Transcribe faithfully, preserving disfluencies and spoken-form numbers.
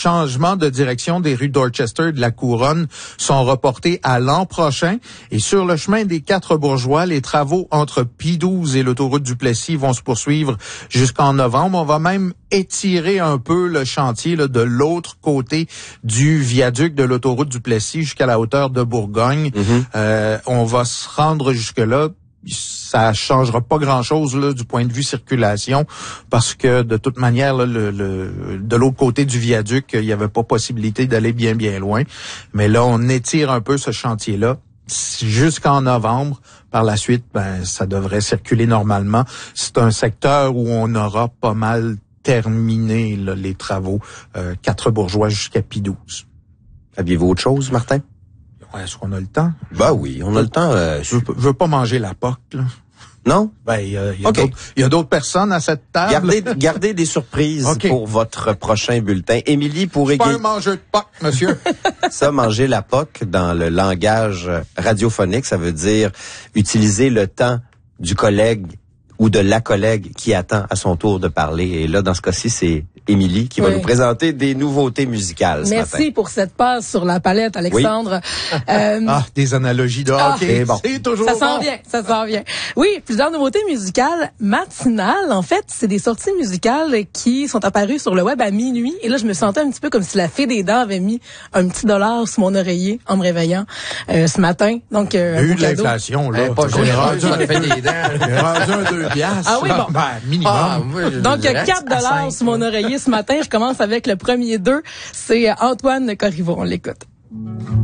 changements de direction des rues Dorchester et de la Couronne sont reportés à l'an prochain. Et sur le chemin des Quatre-Bourgeois, les travaux entre P douze et l'autoroute du Plessis vont se poursuivre jusqu'en novembre. On va même étirer un peu le chantier là, de l'autre côté du viaduc de l'autoroute du Plessis jusqu'à la hauteur de Bourgogne. Mm-hmm. Euh, on va se rendre jusque-là. Ça changera pas grand-chose là du point de vue circulation parce que de toute manière là, le, le de l'autre côté du viaduc, il y avait pas possibilité d'aller bien bien loin. Mais là, on étire un peu ce chantier-là jusqu'en novembre. Par la suite, ben ça devrait circuler normalement. C'est un secteur où on aura pas mal terminé là, les travaux euh, Quatre-Bourgeois jusqu'à P douze. Aviez-vous autre chose, Martin? Est-ce qu'on a le temps? Ben oui, on a le temps. Euh, je, veux, je veux pas manger la P O C, là. Non? Ben, il y a, y a okay. d'autres, y a d'autres personnes à cette table. Gardez, gardez des surprises okay. pour votre prochain bulletin. Émilie, pour égayer... Pas un mangeur de P O C, monsieur. Ça, manger la P O C, dans le langage radiophonique, ça veut dire utiliser le temps du collègue ou de la collègue qui attend à son tour de parler. Et là, dans ce cas-ci, c'est Émilie qui oui. va nous présenter des nouveautés musicales ce Merci matin. pour cette passe sur la palette, Alexandre. Oui. Euh, ah, des analogies de hockey. Ah, bon. C'est toujours ça bon. s'en vient, ça s'en vient. Oui, plusieurs nouveautés musicales matinales. En fait, c'est des sorties musicales qui sont apparues sur le web à minuit. Et là, je me sentais un petit peu comme si la fée des dents avait mis un petit dollar sous mon oreiller en me réveillant euh, ce matin. Donc, euh, il y a eu de l'inflation, là. Eh, pas généreuse, ça fait des dents. J'ai rendu un deux piastres. Ah oui, bon. Ben, minimum. Ah, moi, donc, il y a quatre dollars sous mon oreiller ce matin. Je commence avec le premier d'eux. C'est Antoine Corriveau. On l'écoute.